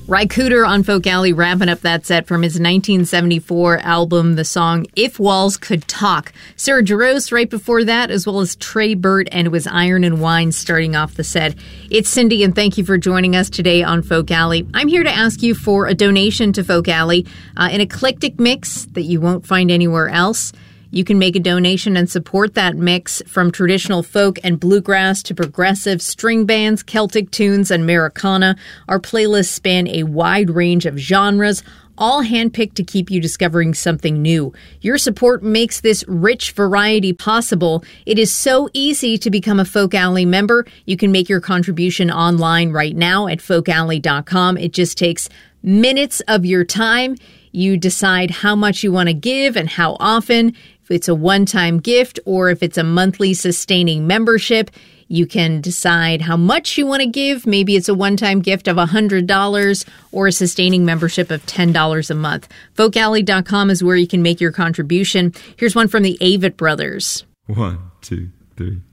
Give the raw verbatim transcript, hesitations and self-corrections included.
Ry Cooder on Folk Alley wrapping up that set from his nineteen seventy-four album, the song If Walls Could Talk. Sarah Jarosz right before that, as well as Trey Burt, and it was Iron and Wine starting off the set. It's Cindy, and thank you for joining us today on Folk Alley. I'm here to ask you for a donation to Folk Alley, uh, an eclectic mix that you won't find anywhere else. You can make a donation and support that mix from traditional folk and bluegrass to progressive string bands, Celtic tunes, and Americana. Our playlists span a wide range of genres, all handpicked to keep you discovering something new. Your support makes this rich variety possible. It is so easy to become a Folk Alley member. You can make your contribution online right now at folk alley dot com. It just takes minutes of your time. You decide how much you want to give and how often. If it's a one-time gift or if it's a monthly sustaining membership, you can decide how much you want to give. Maybe it's a one-time gift of one hundred dollars or a sustaining membership of ten dollars a month. folk alley dot com is where you can make your contribution. Here's one from the Avett Brothers. One, two, three.